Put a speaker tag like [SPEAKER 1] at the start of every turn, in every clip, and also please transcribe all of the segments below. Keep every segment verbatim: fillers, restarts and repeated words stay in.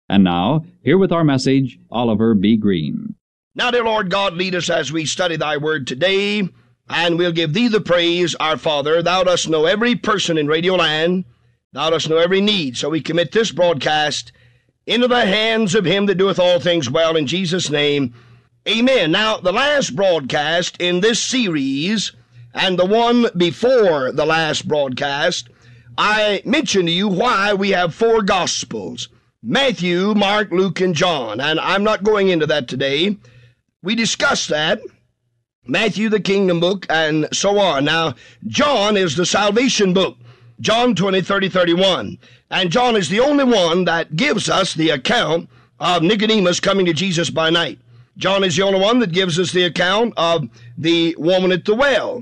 [SPEAKER 1] And now, here with our message, Oliver B. Green.
[SPEAKER 2] Now, dear Lord God, lead us as we study thy word today, and we'll give thee the praise, our Father. Thou dost know every person in Radio Land. Thou dost know every need. So we commit this broadcast into the hands of him that doeth all things well, in Jesus' name. Amen. Now, the last broadcast in this series, and the one before the last broadcast, I mentioned to you why we have four Gospels: Matthew, Mark, Luke, and John. And I'm not going into that today. We discussed that. Matthew, the kingdom book, and so on. Now, John is the salvation book. John twenty, thirty, thirty-one. And John is the only one that gives us the account of Nicodemus coming to Jesus by night. John is the only one that gives us the account of the woman at the well.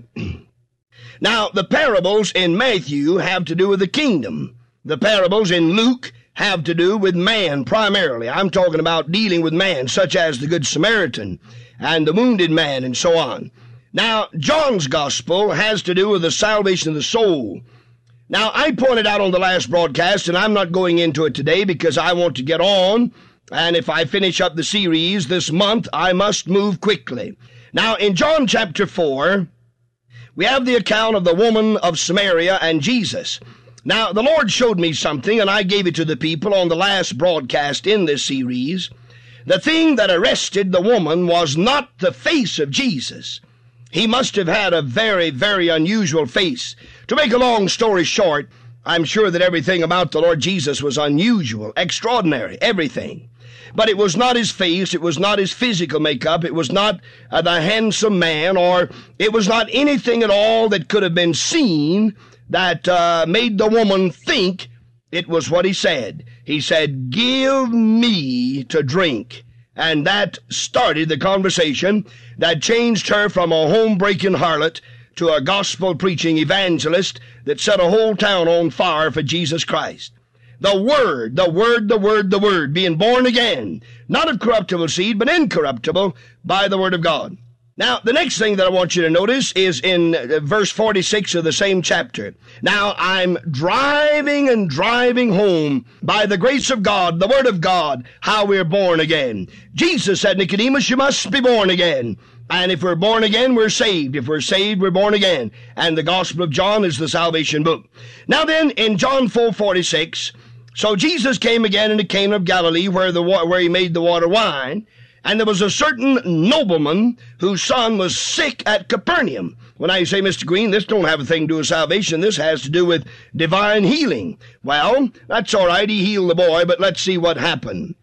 [SPEAKER 2] Now, the parables in Matthew have to do with the kingdom. The parables in Luke have to do with man primarily. I'm talking about dealing with man, such as the Good Samaritan and the wounded man and so on. Now, John's gospel has to do with the salvation of the soul. Now, I pointed out on the last broadcast, and I'm not going into it today because I want to get on, and if I finish up the series this month, I must move quickly. Now, in John chapter four, we have the account of the woman of Samaria and Jesus. Now, the Lord showed me something, and I gave it to the people on the last broadcast in this series. The thing that arrested the woman was not the face of Jesus. He must have had a very, very unusual face. To make a long story short, I'm sure that everything about the Lord Jesus was unusual, extraordinary, everything. But it was not his face, it was not his physical makeup, it was not uh, the handsome man, or it was not anything at all that could have been seen that uh, made the woman think it was what he said. He said, "Give me to drink." And that started the conversation that changed her from a home-breaking harlot to a gospel-preaching evangelist that set a whole town on fire for Jesus Christ. The Word, the Word, the Word, the Word, being born again, not of corruptible seed, but incorruptible by the Word of God. Now, the next thing that I want you to notice is in verse forty-six of the same chapter. Now, I'm driving and driving home by the grace of God, the Word of God, how we're born again. Jesus said, "Nicodemus, you must be born again." And if we're born again, we're saved. If we're saved, we're born again. And the Gospel of John is the salvation book. Now then, in John four forty-six, so Jesus came again into Cana of Galilee, where the where he made the water wine. And there was a certain nobleman whose son was sick at Capernaum. When I say, "Mister Green, this don't have a thing to do with salvation. This has to do with divine healing." Well, that's all right. He healed the boy, but let's see what happened.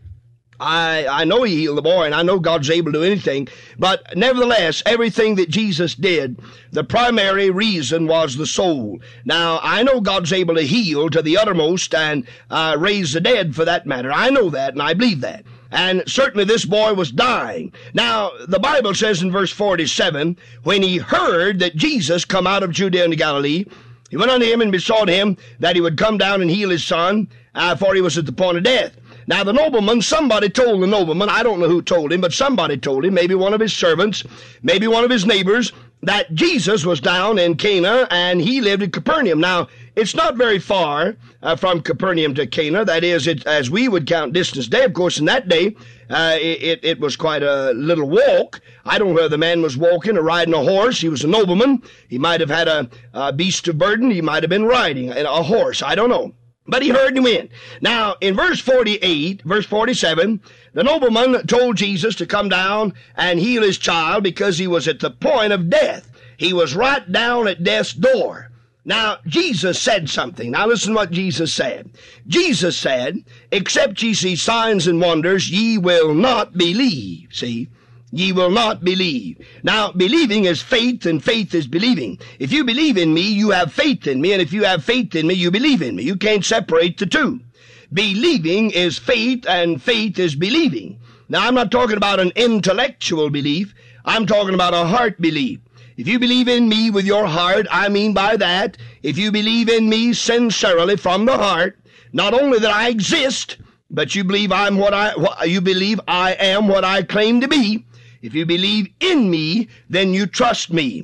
[SPEAKER 2] I, I know he healed the boy, and I know God's able to do anything. But nevertheless, everything that Jesus did, the primary reason was the soul. Now, I know God's able to heal to the uttermost and uh, raise the dead for that matter. I know that, and I believe that. And certainly this boy was dying. Now, the Bible says in verse forty-seven, when he heard that Jesus come out of Judea into Galilee, he went unto him and besought him that he would come down and heal his son, uh, for he was at the point of death. Now, the nobleman, somebody told the nobleman, I don't know who told him, but somebody told him, maybe one of his servants, maybe one of his neighbors, that Jesus was down in Cana and he lived in Capernaum. Now, it's not very far uh, from Capernaum to Cana. That is, it, as we would count distance today. Of course, in that day, uh, it, it was quite a little walk. I don't know whether the man was walking or riding a horse. He was a nobleman. He might have had a, a beast of burden. He might have been riding a, a horse. I don't know. But he heard him in. Now, in verse forty-eight, verse forty-seven, the nobleman told Jesus to come down and heal his child because he was at the point of death. He was right down at death's door. Now, Jesus said something. Now, listen what Jesus said. Jesus said, "Except ye see signs and wonders, ye will not believe." See? Ye will not believe. Now, believing is faith, and faith is believing. If you believe in me, you have faith in me, and if you have faith in me, you believe in me. You can't separate the two. Believing is faith, and faith is believing. Now, I'm not talking about an intellectual belief. I'm talking about a heart belief. If you believe in me with your heart, I mean by that, if you believe in me sincerely from the heart, not only that I exist, but you believe I'm what I, what, you believe I am what I claim to be. If you believe in me, then you trust me.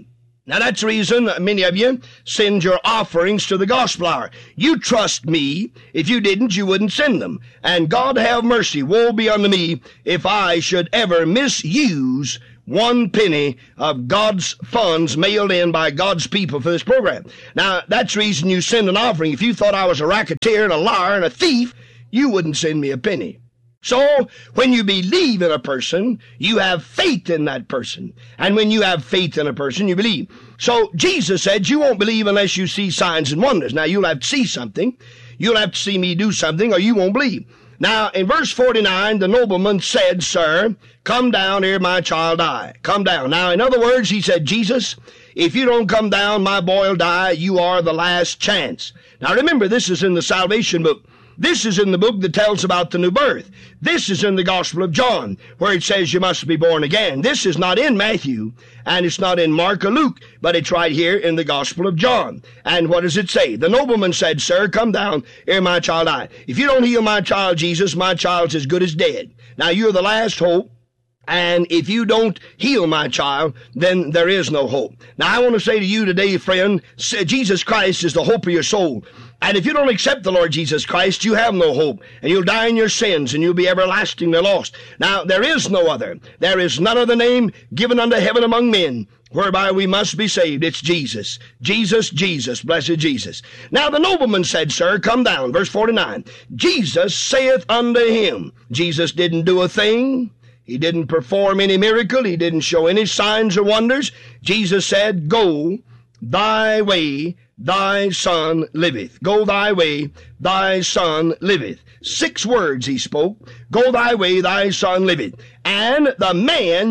[SPEAKER 2] Now, that's the reason many of you send your offerings to the gospel hour. You trust me. If you didn't, you wouldn't send them. And God have mercy. Woe be unto me if I should ever misuse one penny of God's funds mailed in by God's people for this program. Now, that's the reason you send an offering. If you thought I was a racketeer and a liar and a thief, you wouldn't send me a penny. So, when you believe in a person, you have faith in that person. And when you have faith in a person, you believe. So, Jesus said, you won't believe unless you see signs and wonders. Now, you'll have to see something. You'll have to see me do something, or you won't believe. Now, in verse forty-nine, the nobleman said, Sir, come down ere my child die. Come down. Now, in other words, he said, Jesus, if you don't come down, my boy will die. You are the last chance. Now, remember, this is in the salvation book. This is in the book that tells about the new birth. This is in the Gospel of John, where it says you must be born again. This is not in Matthew, and it's not in Mark or Luke, but it's right here in the Gospel of John. And what does it say? The nobleman said, Sir, come down ere my child die. If you don't heal my child, Jesus, my child's as good as dead. Now, you're the last hope. And if you don't heal my child, then there is no hope. Now, I want to say to you today, friend, Jesus Christ is the hope of your soul. And if you don't accept the Lord Jesus Christ, you have no hope. And you'll die in your sins, and you'll be everlastingly lost. Now, there is no other. There is none other name given unto heaven among men, whereby we must be saved. It's Jesus. Jesus, Jesus, blessed Jesus. Now, the nobleman said, Sir, come down. Verse forty-nine. Jesus saith unto him. Jesus didn't do a thing. He didn't perform any miracle. He didn't show any signs or wonders. Jesus said, Go thy way, thy son liveth. Go thy way, thy son liveth. Six words he spoke. Go thy way, thy son liveth. And the man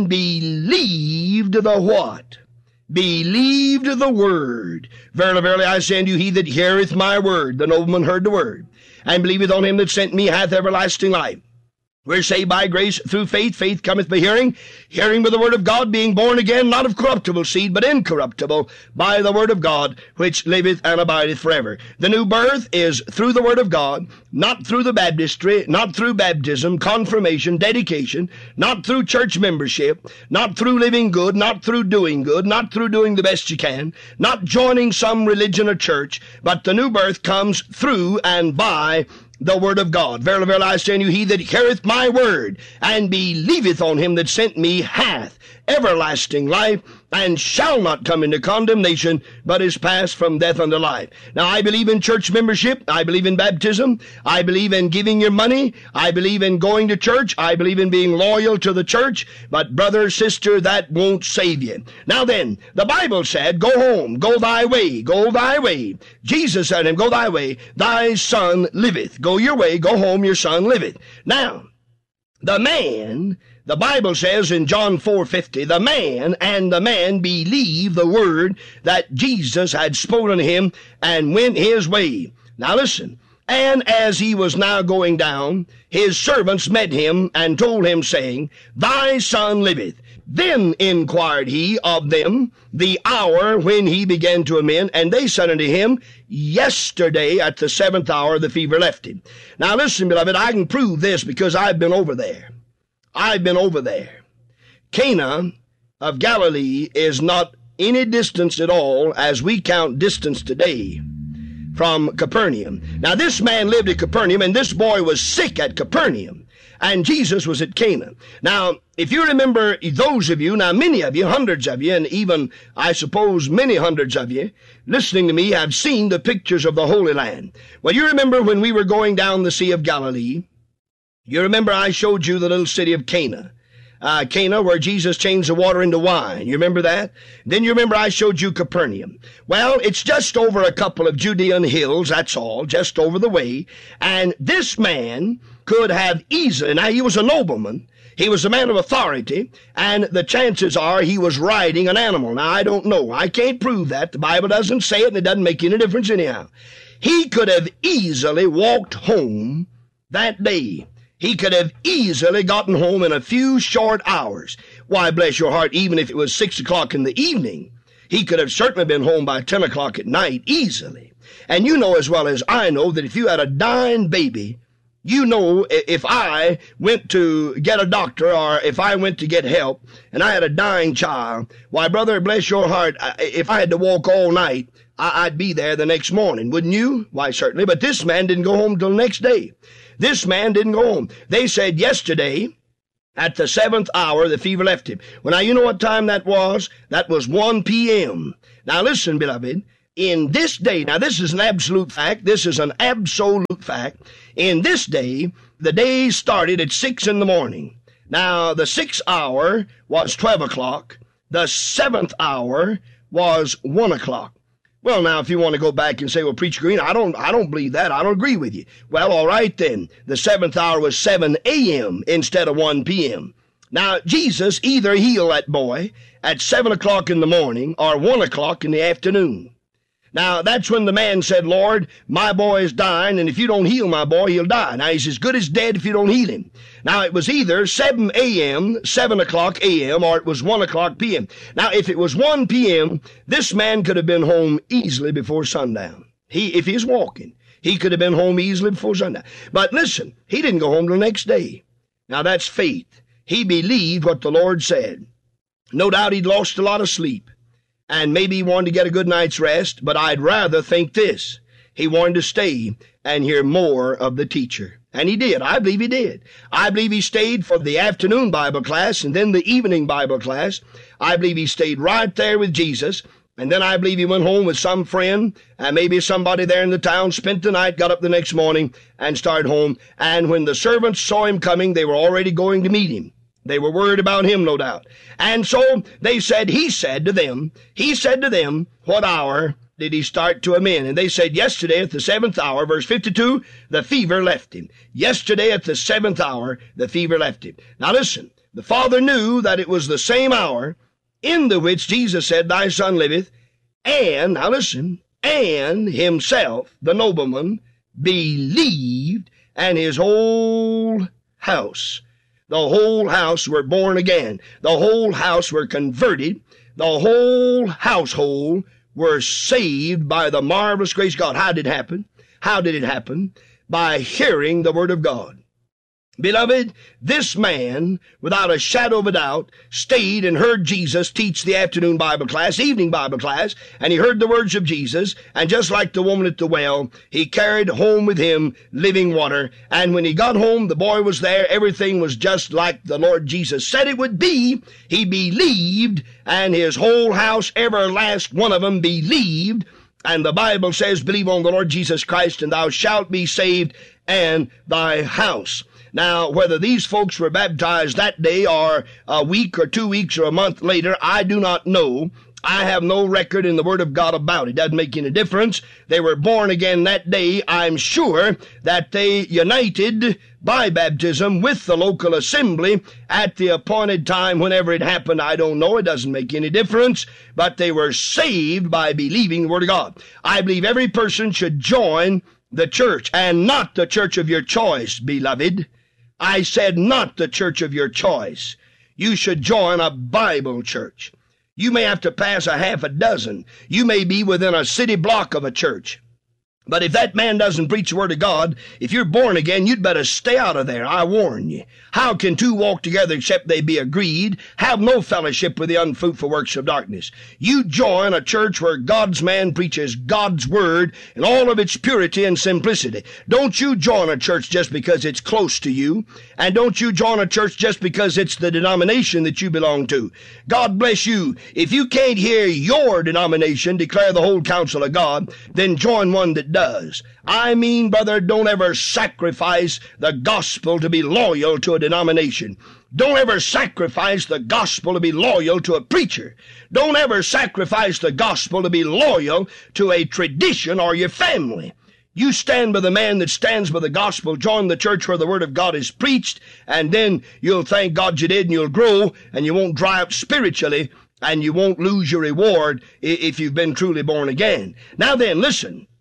[SPEAKER 2] believed the what? Believed the word. Verily, verily, I say unto you, he that heareth my word, the nobleman heard the word, and believeth on him that sent me, hath everlasting life. We're saved by grace through faith. Faith cometh by hearing. Hearing by the word of God, being born again, not of corruptible seed, but incorruptible, by the word of God, which liveth and abideth forever. The new birth is through the word of God, not through the baptistry, not through baptism, confirmation, dedication, not through church membership, not through living good, not through doing good, not through doing the best you can, not joining some religion or church, but the new birth comes through and by the word of God. Verily, verily, I say unto you, he that heareth my word, and believeth on him that sent me, hath everlasting life, and shall not come into condemnation, but is passed from death unto life. Now, I believe in church membership. I believe in baptism. I believe in giving your money. I believe in going to church. I believe in being loyal to the church. But, brother, sister, that won't save you. Now then, the Bible said, Go home, go thy way, go thy way. Jesus said to him, Go thy way, thy son liveth. Go your way, go home, your son liveth. Now, the man, the Bible says in John four fifty, the man and the man believed the word that Jesus had spoken to him and went his way. Now listen, and as he was now going down, his servants met him and told him, saying, Thy son liveth. Then inquired he of them the hour when he began to amend, and they said unto him, Yesterday at the seventh hour the fever left him. Now listen, beloved, I can prove this because I've been over there. I've been over there. Cana of Galilee is not any distance at all as we count distance today from Capernaum. Now this man lived at Capernaum, and this boy was sick at Capernaum, and Jesus was at Cana. Now, if you remember, those of you, now many of you, hundreds of you, and even, I suppose, many hundreds of you, listening to me, have seen the pictures of the Holy Land. Well, you remember when we were going down the Sea of Galilee, you remember I showed you the little city of Cana. Uh, Cana, where Jesus changed the water into wine. You remember that? Then you remember I showed you Capernaum. Well, it's just over a couple of Judean hills, that's all, just over the way. And this man could have easily, now he was a nobleman, he was a man of authority, and the chances are he was riding an animal. Now, I don't know. I can't prove that. The Bible doesn't say it, and it doesn't make any difference anyhow. He could have easily walked home that day. He could have easily gotten home in a few short hours. Why, bless your heart, even if it was six o'clock in the evening, he could have certainly been home by ten o'clock at night, easily. And you know as well as I know that if you had a dying baby You know, if I went to get a doctor or if I went to get help and I had a dying child, why, brother, bless your heart, if I had to walk all night, I'd be there the next morning, wouldn't you? Why, certainly. But this man didn't go home till the next day. This man didn't go home. They said yesterday, at the seventh hour, the fever left him. Well, now, you know what time that was? That was one p.m. Now, listen, beloved. In this day, now this is an absolute fact, this is an absolute fact. In this day, the day started at six in the morning. Now, the sixth hour was twelve o'clock. The seventh hour was one o'clock. Well, now, if you want to go back and say, well, Preacher Green, I don't, I don't believe that. I don't agree with you. Well, all right then. The seventh hour was seven a.m. instead of one p.m. Now, Jesus either healed that boy at seven o'clock in the morning or one o'clock in the afternoon. Now, that's when the man said, Lord, my boy is dying, and if you don't heal my boy, he'll die. Now, he's as good as dead if you don't heal him. Now, it was either seven a.m., seven o'clock a.m., or it was one o'clock p.m. Now, if it was one p.m., this man could have been home easily before sundown. He, if he's walking, he could have been home easily before sundown. But listen, he didn't go home the next day. Now, that's faith. He believed what the Lord said. No doubt he'd lost a lot of sleep. And maybe he wanted to get a good night's rest, but I'd rather think this. He wanted to stay and hear more of the teacher. And he did. I believe he did. I believe he stayed for the afternoon Bible class and then the evening Bible class. I believe he stayed right there with Jesus. And then I believe he went home with some friend, and maybe somebody there in the town, spent the night, got up the next morning, and started home. And when the servants saw him coming, they were already going to meet him. They were worried about him, no doubt. And so they said, he said to them, he said to them, what hour did he start to amend? And they said, yesterday at the seventh hour, verse fifty-two, the fever left him. Yesterday at the seventh hour, the fever left him. Now listen, the father knew that it was the same hour in the which Jesus said, thy son liveth, and, now listen, and himself, the nobleman, believed, and his whole house. The whole house were born again. The whole house were converted. The whole household were saved by the marvelous grace of God. How did it happen? How did it happen? By hearing the word of God. Beloved, this man, without a shadow of a doubt, stayed and heard Jesus teach the afternoon Bible class, evening Bible class, and he heard the words of Jesus, and just like the woman at the well, he carried home with him living water, and when he got home, the boy was there, everything was just like the Lord Jesus said it would be. He believed, and his whole house, every last one of them, believed, and the Bible says, believe on the Lord Jesus Christ, and thou shalt be saved, and thy house. Now, whether these folks were baptized that day or a week or two weeks or a month later, I do not know. I have no record in the Word of God about it. Doesn't make any difference. They were born again that day. I'm sure that they united by baptism with the local assembly at the appointed time, whenever it happened. I don't know. It doesn't make any difference. But they were saved by believing the Word of God. I believe every person should join the church, and not the church of your choice, beloved. I said not the church of your choice. You should join a Bible church. You may have to pass a half a dozen. You may be within a city block of a church. But if that man doesn't preach the Word of God, if you're born again, you'd better stay out of there. I warn you. How can two walk together except they be agreed? Have no fellowship with the unfruitful works of darkness. You join a church where God's man preaches God's Word in all of its purity and simplicity. Don't you join a church just because it's close to you. And don't you join a church just because it's the denomination that you belong to. God bless you. If you can't hear your denomination declare the whole counsel of God, then join one that does. I mean, brother, don't ever sacrifice the gospel to be loyal to a denomination. Don't ever sacrifice the gospel to be loyal to a preacher. Don't ever sacrifice the gospel to be loyal to a tradition or your family. You stand by the man that stands by the gospel, join the church where the Word of God is preached, and then you'll thank God you did, and you'll grow, and you won't dry up spiritually, and you won't lose your reward if you've been truly born again. Now then, listen.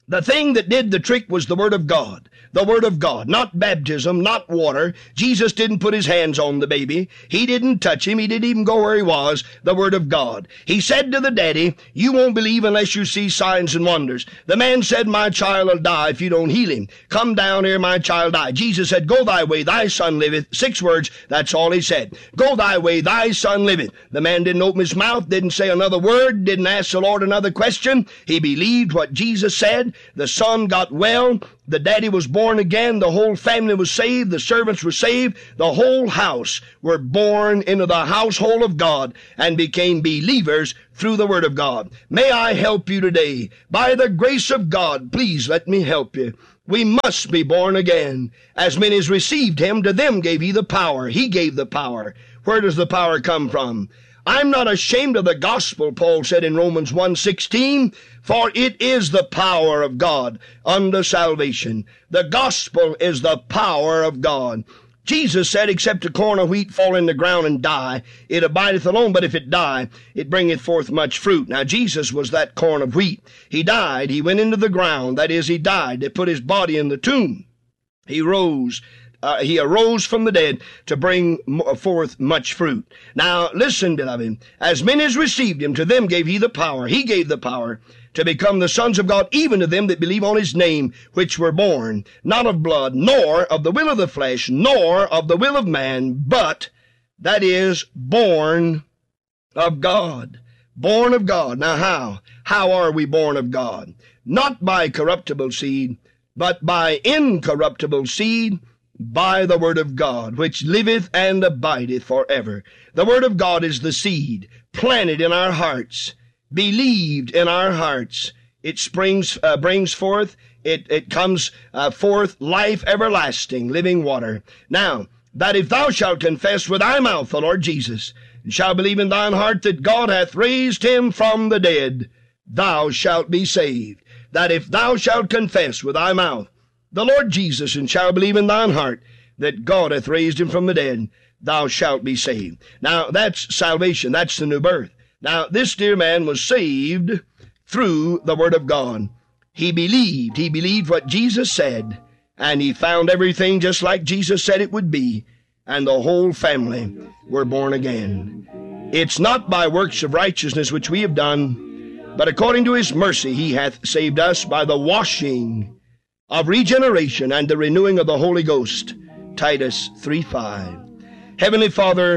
[SPEAKER 2] The thing that did the trick was the Word of God. The Word of God, not baptism, not water. Jesus didn't put his hands on the baby. He didn't touch him. He didn't even go where he was. The Word of God. He said to the daddy, you won't believe unless you see signs and wonders. The man said, my child will die if you don't heal him. Come down here, my child die. Jesus said, go thy way, thy son liveth. Six words, that's all he said. Go thy way, thy son liveth. The man didn't open his mouth, didn't say another word, didn't ask the Lord another question. He believed what Jesus said. The son got well. The daddy was born again. The whole family was saved. The servants were saved. The whole house were born into the household of God and became believers through the Word of God. May I help you today? By the grace of God, please let me help you. We must be born again. As many as received him, to them gave he the power. He gave the power. Where does the power come from? I'm not ashamed of the gospel, Paul said in Romans one sixteen, for it is the power of God unto salvation. The gospel is the power of God. Jesus said, except a corn of wheat fall in the ground and die, it abideth alone, but if it die, it bringeth forth much fruit. Now, Jesus was that corn of wheat. He died. He went into the ground. That is, he died. They put his body in the tomb. He rose. Uh, he arose from the dead to bring forth much fruit. Now, listen, beloved. As many as received him, to them gave he the power. He gave the power to become the sons of God, even to them that believe on his name, which were born, not of blood, nor of the will of the flesh, nor of the will of man, but, that is, born of God. Born of God. Now how? How are we born of God? Not by corruptible seed, but by incorruptible seed, by the Word of God, which liveth and abideth forever. The Word of God is the seed, planted in our hearts, believed in our hearts. It springs, uh, brings forth, it, it comes uh, forth life everlasting, living water. Now, that if thou shalt confess with thy mouth the Lord Jesus, and shalt believe in thine heart that God hath raised him from the dead, thou shalt be saved. That if thou shalt confess with thy mouth the Lord Jesus, and shalt believe in thine heart that God hath raised him from the dead, thou shalt be saved. Now, that's salvation. That's the new birth. Now, this dear man was saved through the Word of God. He believed. He believed what Jesus said, and he found everything just like Jesus said it would be, and the whole family were born again. It's not by works of righteousness which we have done, but according to his mercy he hath saved us by the washing of regeneration and the renewing of the Holy Ghost. Titus three five. Heavenly Father,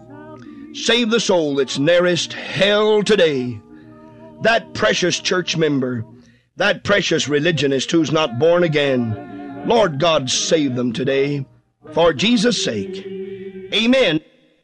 [SPEAKER 2] save the soul that's nearest hell today. That precious church member, that precious religionist who's not born again. Lord God, save them today. For Jesus' sake. Amen.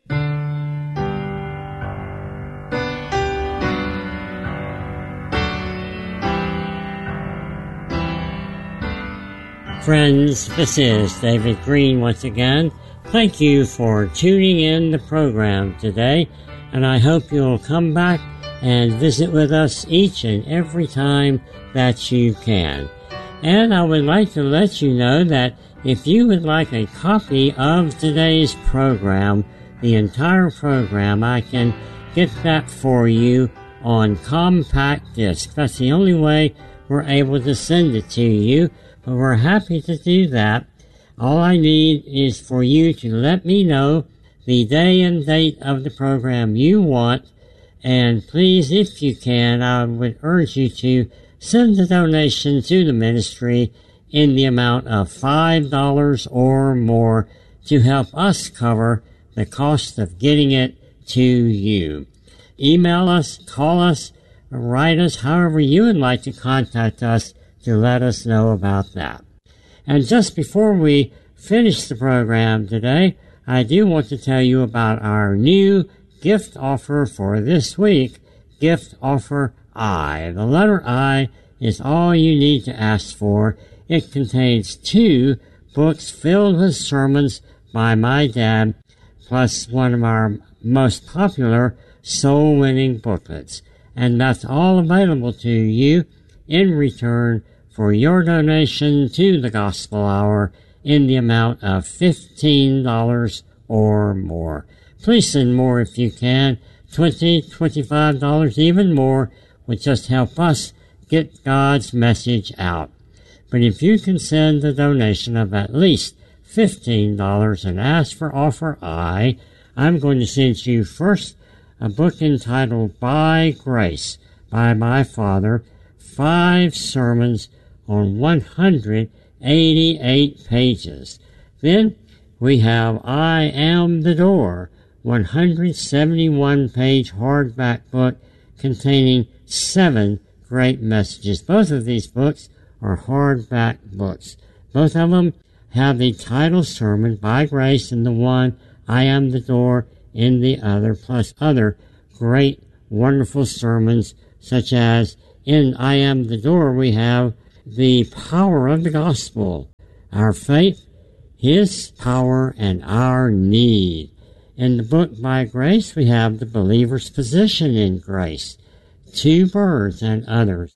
[SPEAKER 3] Friends, this is David Green once again. Thank you for tuning in the program today, and I hope you'll come back and visit with us each and every time that you can. And I would like to let you know that if you would like a copy of today's program, the entire program, I can get that for you on compact disc. That's the only way we're able to send it to you. But we're happy to do that. All I need is for you to let me know the day and date of the program you want. And please, if you can, I would urge you to send a donation to the ministry in the amount of five dollars or more to help us cover the cost of getting it to you. Email us, call us, or write us, however you would like to contact us to let us know about that. And just before we finish the program today, I do want to tell you about our new gift offer for this week, Gift Offer I. The letter I is all you need to ask for. It contains two books filled with sermons by my dad, plus one of our most popular soul-winning booklets. And that's all available to you in return for your donation to the Gospel Hour in the amount of fifteen dollars or more. Please send more if you can. twenty dollars, twenty-five dollars, even more would just help us get God's message out. But if you can send a donation of at least fifteen dollars and ask for Offer I, I'm going to send you first a book entitled By Grace by my father, five sermons on one hundred eighty-eight pages. Then we have I Am the Door, one hundred seventy-one page hardback book containing seven great messages. Both of these books are hardback books. Both of them have the title sermon, By Grace, in the one, I Am the Door, in the other, plus other great, wonderful sermons, such as in I Am the Door we have the power of the gospel, our faith, His power, and our need. In the book By Grace we have the believer's position in grace, Two Birds, and others.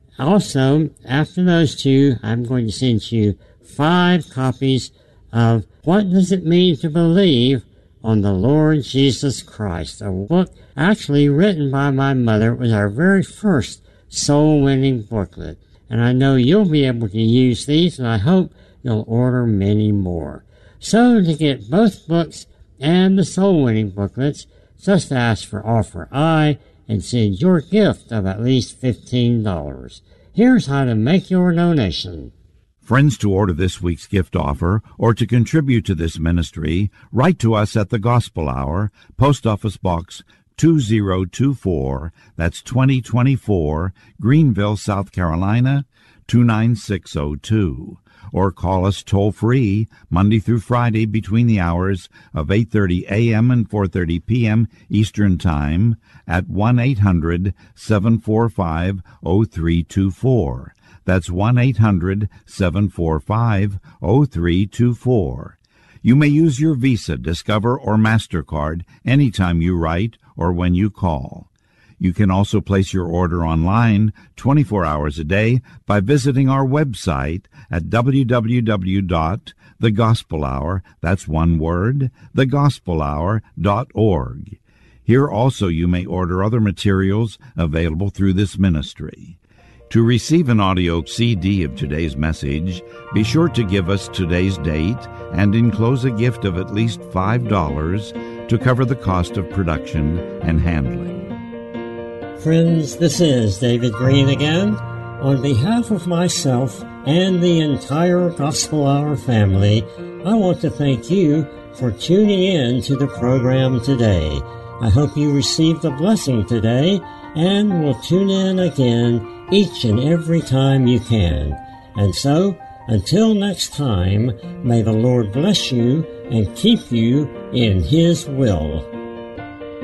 [SPEAKER 3] Also, after those two, I'm going to send you five copies of What Does It Mean to Believe on the Lord Jesus Christ, a book actually written by my mother. It was our very first soul-winning booklet. And I know you'll be able to use these, and I hope you'll order many more. So to get both books and the soul-winning booklets, just ask for Offer I and send your gift of at least fifteen dollars. Here's how to make your donation.
[SPEAKER 4] Friends, to order this week's gift offer or to contribute to this ministry, write to us at the Gospel Hour, Post Office Box two zero two four, that's twenty twenty-four, Greenville, South Carolina, two nine six oh two. Or call us toll-free Monday through Friday between the hours of eight thirty a.m. and four thirty p.m. Eastern Time at one eight hundred seven four five oh three two four. That's one eight hundred seven four five oh three two four. You may use your Visa, Discover, or MasterCard anytime you write or when you call. You can also place your order online twenty-four hours a day by visiting our website at w w w dot the gospel hour, that's one word, the gospel hour dot org. Here also you may order other materials available through this ministry. To receive an audio C D of today's message, be sure to give us today's date and enclose a gift of at least five dollars to cover the cost of production and handling.
[SPEAKER 3] Friends, this is David Green again. On behalf of myself and the entire Gospel Hour family, I want to thank you for tuning in to the program today. I hope you received a blessing today and will tune in again each and every time you can. And so, until next time, may the Lord bless you and keep you in His will.